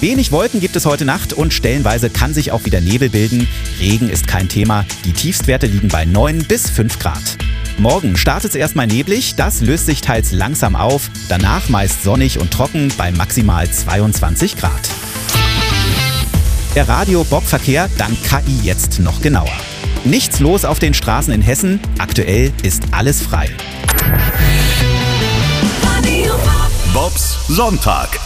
Wenig Wolken gibt es heute Nacht und stellenweise kann sich auch wieder Nebel bilden. Regen ist kein Thema. Die Tiefstwerte liegen bei 9 bis 5 Grad. Morgen startet es erstmal neblig, das löst sich teils langsam auf. Danach meist sonnig und trocken bei maximal 22 Grad. Der Radio-Bob-Verkehr dank KI jetzt noch genauer. Nichts los auf den Straßen in Hessen. Aktuell ist alles frei. Bobs Sonntag.